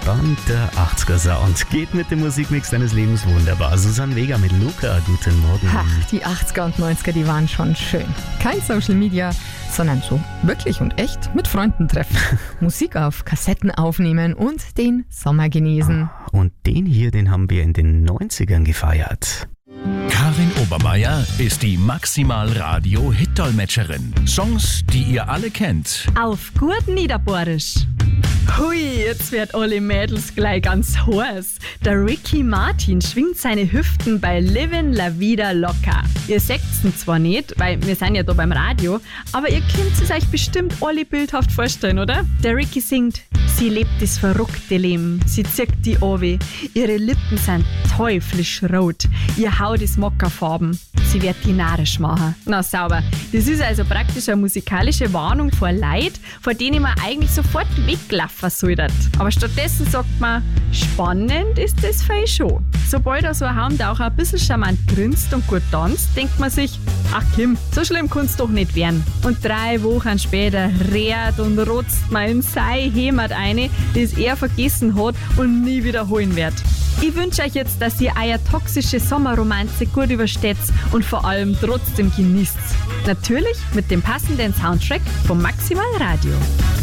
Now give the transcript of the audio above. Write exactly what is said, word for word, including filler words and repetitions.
Und der achtziger-Sound geht mit dem Musikmix deines Lebens wunderbar. Susanne Vega mit Luca, guten Morgen. Ach, die achtziger und neunziger, die waren schon schön. Kein Social Media, sondern so wirklich und echt mit Freunden treffen. Musik auf Kassetten aufnehmen und den Sommer genießen. Und den hier, den haben wir in den neunzigern gefeiert. Karin Obermeier ist die Maximal-Radio-Hit-Dolmetscherin. Songs, die ihr alle kennt. Auf gut Niederbohrisch. Hui, jetzt wird alle Mädels gleich ganz heiß. Der Ricky Martin schwingt seine Hüften bei Livin' La Vida Loca. Ihr seht's ihn zwar nicht, weil wir sind ja da beim Radio, aber ihr könnt es euch bestimmt alle bildhaft vorstellen, oder? Der Ricky singt: Sie lebt das verrückte Leben, sie zirkt die Owe, ihre Lippen sind teuflisch rot, ihr Haut ist mockerfarben, sie wird die narrisch machen. Na sauber, das ist also praktisch eine musikalische Warnung vor Leid, vor denen man eigentlich sofort weglaufen sollte. Aber stattdessen sagt man, spannend ist das für euch schon. Sobald er so ein Haum, der auch ein bisschen charmant grinst und gut tanzt, denkt man sich, ach Kim, so schlimm kann's doch nicht werden. Und drei Wochen später rät und rotzt man in sein Heimat eine, das er vergessen hat und nie wiederholen wird. Ich wünsche euch jetzt, dass ihr eure toxische Sommerromanze gut übersteht und vor allem trotzdem genießt. Natürlich mit dem passenden Soundtrack vom Maximal Radio.